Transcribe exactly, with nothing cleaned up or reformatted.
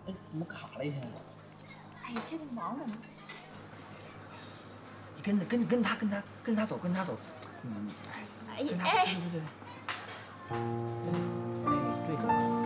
哎，怎么卡了一下？ 哎，这个毛呢？ 你跟着跟跟他跟他跟他走，跟他走。嗯，哎，跟他，对对对对。哎，对。